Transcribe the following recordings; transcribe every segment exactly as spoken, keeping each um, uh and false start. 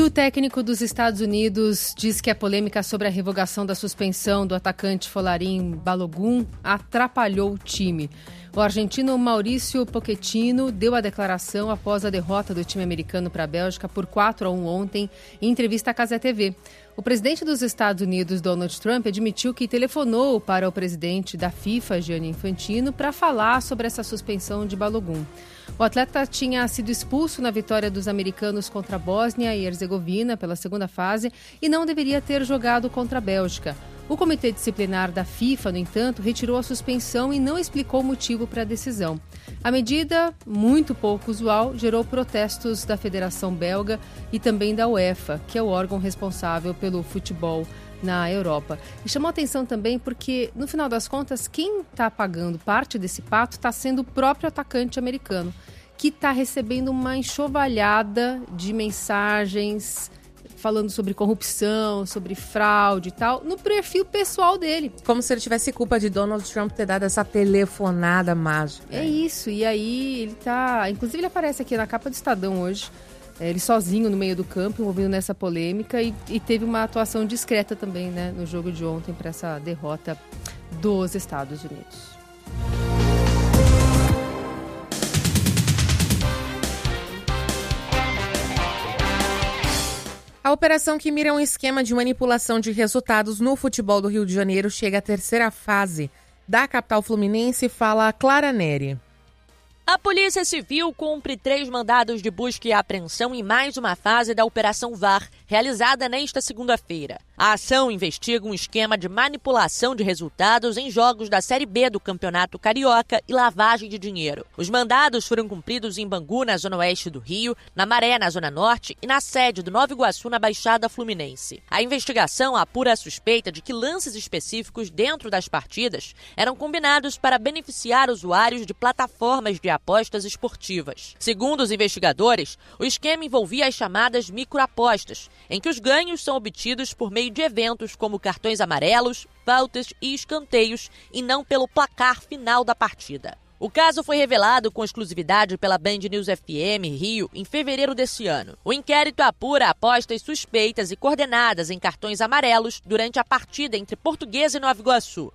o técnico dos Estados Unidos diz que a polêmica sobre a revogação da suspensão do atacante Folarin Balogun atrapalhou o time. O argentino Maurício Pochettino deu a declaração após a derrota do time americano para a Bélgica por quatro a um ontem, em entrevista à Cazé T V. O presidente dos Estados Unidos, Donald Trump, admitiu que telefonou para o presidente da FIFA, Gianni Infantino, para falar sobre essa suspensão de Balogun. O atleta tinha sido expulso na vitória dos americanos contra a Bósnia e Herzegovina pela segunda fase e não deveria ter jogado contra a Bélgica. O Comitê Disciplinar da FIFA, no entanto, retirou a suspensão e não explicou o motivo para a decisão. A medida, muito pouco usual, gerou protestos da Federação Belga e também da UEFA, que é o órgão responsável pelo futebol na Europa. E chamou atenção também porque, no final das contas, quem está pagando parte desse pato está sendo o próprio atacante americano, que está recebendo uma enxovalhada de mensagens falando sobre corrupção, sobre fraude e tal, no perfil pessoal dele. Como se ele tivesse culpa de Donald Trump ter dado essa telefonada mágica. É isso, e aí ele tá... Inclusive ele aparece aqui na capa do Estadão hoje, é, ele sozinho no meio do campo, envolvido nessa polêmica, e, e teve uma atuação discreta também, né, no jogo de ontem para essa derrota dos Estados Unidos. A operação que mira um esquema de manipulação de resultados no futebol do Rio de Janeiro chega à terceira fase. Da capital fluminense, fala Clara Neri. A Polícia Civil cumpre três mandados de busca e apreensão em mais uma fase da Operação V A R, realizada nesta segunda-feira. A ação investiga um esquema de manipulação de resultados em jogos da Série B do Campeonato Carioca e lavagem de dinheiro. Os mandados foram cumpridos em Bangu, na zona oeste do Rio, na Maré, na zona norte, e na sede do Nova Iguaçu, na Baixada Fluminense. A investigação apura a suspeita de que lances específicos dentro das partidas eram combinados para beneficiar usuários de plataformas de apostas esportivas. Segundo os investigadores, o esquema envolvia as chamadas microapostas, em que os ganhos são obtidos por meio de eventos como cartões amarelos, faltas e escanteios, e não pelo placar final da partida. O caso foi revelado com exclusividade pela Band News F M Rio em fevereiro desse ano. O inquérito apura apostas suspeitas e coordenadas em cartões amarelos durante a partida entre Portuguesa e Nova Iguaçu.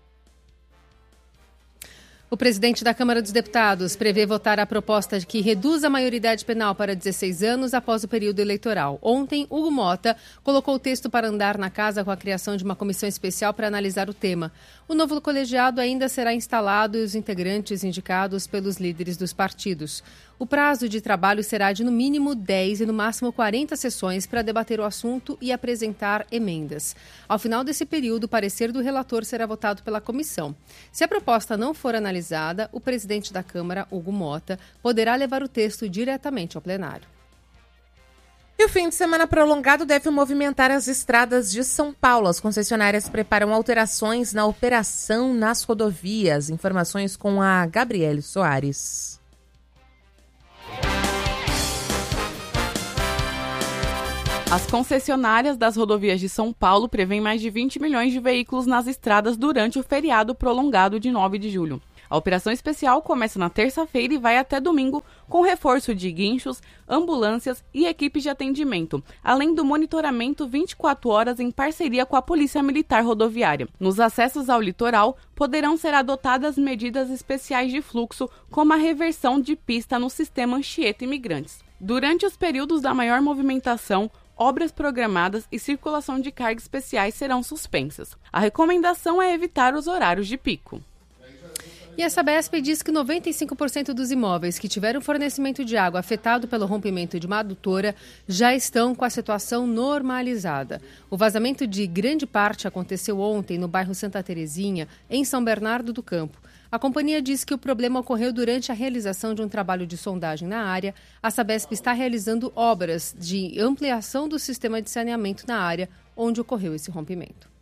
O presidente da Câmara dos Deputados prevê votar a proposta de que reduz a maioridade penal para dezesseis anos após o período eleitoral. Ontem, Hugo Mota colocou o texto para andar na casa com a criação de uma comissão especial para analisar o tema. O novo colegiado ainda será instalado e os integrantes indicados pelos líderes dos partidos. O prazo de trabalho será de no mínimo dez e no máximo quarenta sessões para debater o assunto e apresentar emendas. Ao final desse período, o parecer do relator será votado pela comissão. Se a proposta não for analisada, o presidente da Câmara, Hugo Mota, poderá levar o texto diretamente ao plenário. E o fim de semana prolongado deve movimentar as estradas de São Paulo. As concessionárias preparam alterações na operação nas rodovias. Informações com a Gabriele Soares. As concessionárias das rodovias de São Paulo prevêem mais de vinte milhões de veículos nas estradas durante o feriado prolongado de nove de julho. A operação especial começa na terça-feira e vai até domingo, com reforço de guinchos, ambulâncias e equipes de atendimento, além do monitoramento vinte e quatro horas em parceria com a Polícia Militar Rodoviária. Nos acessos ao litoral, poderão ser adotadas medidas especiais de fluxo, como a reversão de pista no sistema Anchieta Imigrantes. Durante os períodos da maior movimentação, obras programadas e circulação de cargas especiais serão suspensas. A recomendação é evitar os horários de pico. E a Sabesp diz que noventa e cinco por cento dos imóveis que tiveram fornecimento de água afetado pelo rompimento de uma adutora já estão com a situação normalizada. O vazamento de grande parte aconteceu ontem no bairro Santa Terezinha, em São Bernardo do Campo. A companhia diz que o problema ocorreu durante a realização de um trabalho de sondagem na área. A Sabesp está realizando obras de ampliação do sistema de saneamento na área onde ocorreu esse rompimento.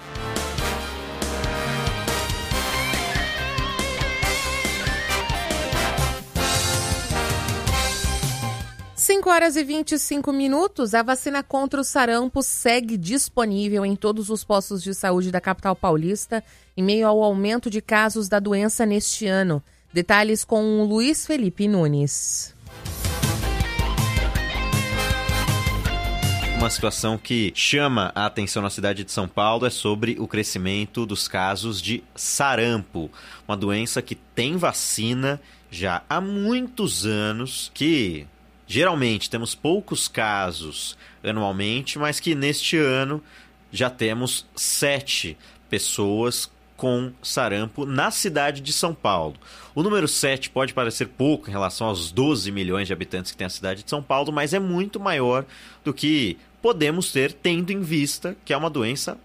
cinco horas e vinte e cinco minutos, a vacina contra o sarampo segue disponível em todos os postos de saúde da capital paulista, em meio ao aumento de casos da doença neste ano. Detalhes com o Luiz Felipe Nunes. Uma situação que chama a atenção na cidade de São Paulo é sobre o crescimento dos casos de sarampo, uma doença que tem vacina já há muitos anos, que geralmente temos poucos casos anualmente, mas que neste ano já temos sete pessoas com sarampo na cidade de São Paulo. O número sete pode parecer pouco em relação aos doze milhões de habitantes que tem a cidade de São Paulo, mas é muito maior do que podemos ter, tendo em vista que é uma doença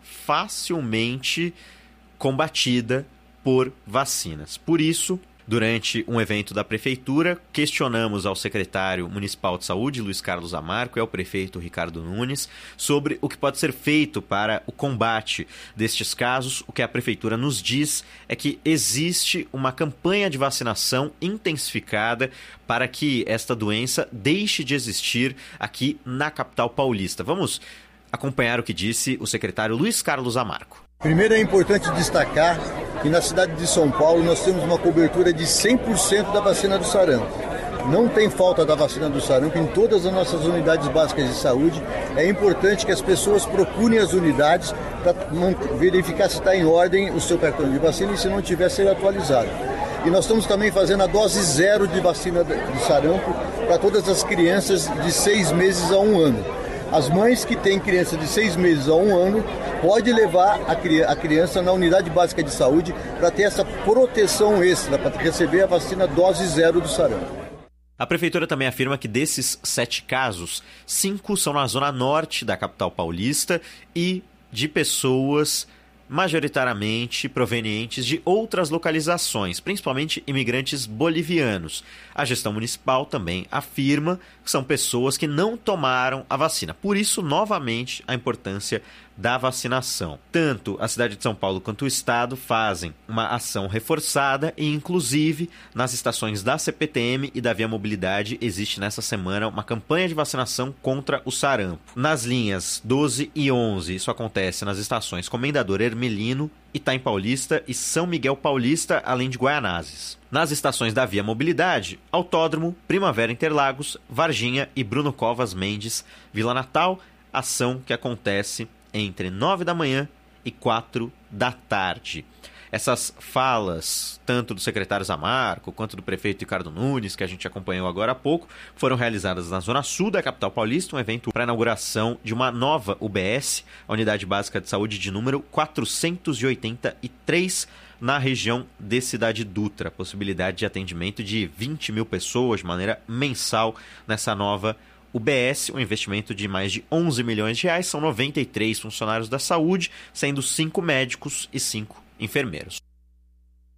facilmente combatida por vacinas. Por isso, durante um evento da Prefeitura, questionamos ao secretário municipal de saúde, Luiz Carlos Zamarco, e ao prefeito Ricardo Nunes, sobre o que pode ser feito para o combate destes casos. O que a Prefeitura nos diz é que existe uma campanha de vacinação intensificada para que esta doença deixe de existir aqui na capital paulista. Vamos acompanhar o que disse o secretário Luiz Carlos Zamarco. Primeiro, é importante destacar que na cidade de São Paulo nós temos uma cobertura de cem por cento da vacina do sarampo. Não tem falta da vacina do sarampo em todas as nossas unidades básicas de saúde. É importante que as pessoas procurem as unidades para verificar se está em ordem o seu cartão de vacina e, se não tiver, ser atualizado. E nós estamos também fazendo a dose zero de vacina de sarampo para todas as crianças de seis meses a um ano. As mães que têm criança de seis meses a um ano pode levar a criança na unidade básica de saúde para ter essa proteção extra, para receber a vacina dose zero do sarampo. A Prefeitura também afirma que desses sete casos, cinco são na zona norte da capital paulista e de pessoas majoritariamente provenientes de outras localizações, principalmente imigrantes bolivianos. A gestão municipal também afirma que são pessoas que não tomaram a vacina. Por isso, novamente, a importância da vacinação. Tanto a cidade de São Paulo quanto o estado fazem uma ação reforçada e, inclusive, nas estações da C P T M e da Via Mobilidade existe nessa semana uma campanha de vacinação contra o sarampo. Nas linhas doze e onze, isso acontece nas estações Comendador Hermelino, Itaim Paulista e São Miguel Paulista, além de Guaianazes. Nas estações da Via Mobilidade, Autódromo, Primavera Interlagos, Varginha e Bruno Covas Mendes, Vila Natal, ação que acontece entre nove da manhã e quatro da tarde. Essas falas, tanto do secretário Zamarco quanto do prefeito Ricardo Nunes, que a gente acompanhou agora há pouco, foram realizadas na Zona Sul da capital paulista, um evento para a inauguração de uma nova U B S, a Unidade Básica de Saúde de número quatrocentos e oitenta e três, na região de Cidade Dutra. Possibilidade de atendimento de vinte mil pessoas de maneira mensal nessa nova U B S, um investimento de mais de onze milhões de reais. São noventa e três funcionários da saúde, sendo cinco médicos e cinco enfermeiros.